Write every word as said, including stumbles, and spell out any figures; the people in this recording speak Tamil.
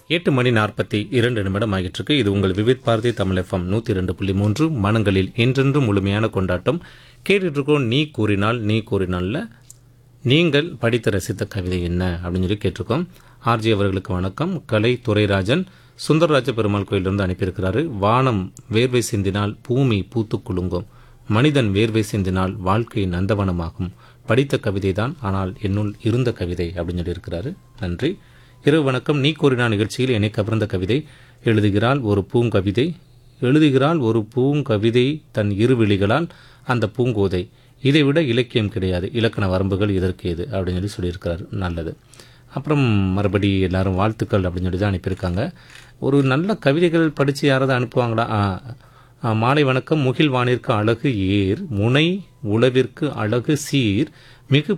எட்டு மணி நாற்பத்தி இரண்டு நிமிடம் ஆகிட்டு இருக்கு. இது உங்கள் விவித் பாரதி தமிழ் எஃப்எம் நூற்றி இரண்டு புள்ளி மூன்று மனங்களில் என்றென்றும் முழுமையான கொண்டாட்டம். கேட்டுட்டு இருக்கோம் நீ கூறினால் நீ கூறினால்ல நீங்கள் படித்து ரசித்த கவிதை என்ன அப்படின்னு சொல்லி கேட்டிருக்கோம். ஆர்ஜி அவர்களுக்கு வணக்கம். கலை துரைராஜன் சுந்தரராஜ பெருமாள் கோயிலிருந்து அனுப்பியிருக்கிறாரு. வானம் வேர்வை சிந்தினால் பூமி பூத்து குலுங்கும், மனிதன் வேர்வை சிந்தினால் வாழ்க்கை நந்தவனமாகும். படித்த கவிதை தான், ஆனால் என்னுள் இருந்த கவிதை அப்படின்னு சொல்லி இருக்கிறாரு. நன்றி. இரவு வணக்கம். நீ கூறினா நிகழ்ச்சியில் என்னை கவர்ந்த கவிதை எழுதுகிறாள் ஒரு பூங்கவிதை எழுதுகிறாள் ஒரு பூங்கவிதை தன் இரு விழிகளால் அந்த பூங்கோதை. இதைவிட இலக்கியம் கிடையாது, இலக்கண வரம்புகள் இதற்கு எது அப்படின்னு சொல்லி சொல்லியிருக்கிறார். நல்லது. அப்புறம் மறுபடி எல்லாரும் வாழ்த்துக்கள் அப்படின்னு சொல்லி தான் அனுப்பியிருக்காங்க. ஒரு நல்ல கவிதைகள் படித்து யாராவது அனுப்புவாங்களா? மாலை வணக்கம். முகில் வானிற்கு அழகு ஏர், முனை உளவிற்கு அழகு சீர், மிகு